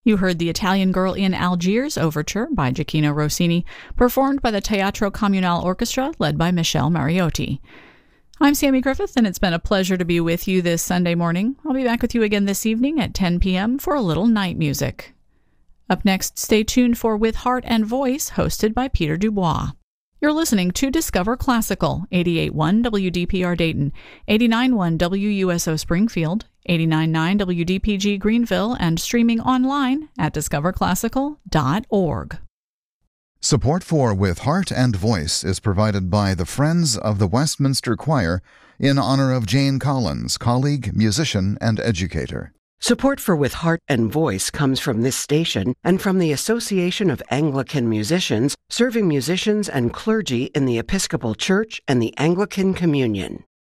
You heard The Italian Girl in Algiers Overture by Gioacchino Rossini, performed by the Teatro Comunale Orchestra, led by Michelle Mariotti. I'm Sammy Griffith, and it's been a pleasure to be with you this Sunday morning. I'll be back with you again this evening at 10 p.m. for a little night music. Up next, stay tuned for With Heart and Voice, hosted by Peter Dubois. You're listening to Discover Classical, 88.1 WDPR Dayton, 89.1 WUSO Springfield, 89.9 WDPG Greenville, and streaming online at discoverclassical.org. Support for With Heart and Voice is provided by the Friends of the Westminster Choir in honor of Jane Collins, colleague, musician, and educator. Support for With Heart and Voice comes from this station and from the Association of Anglican Musicians, serving musicians and clergy in the Episcopal Church and the Anglican Communion.